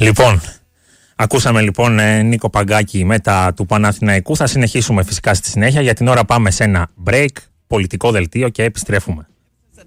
Λοιπόν, ακούσαμε λοιπόν Νίκο Παγκάκη μετά του Παναθηναϊκού. Θα συνεχίσουμε φυσικά στη συνέχεια. Για την ώρα πάμε σε ένα break, πολιτικό δελτίο και επιστρέφουμε.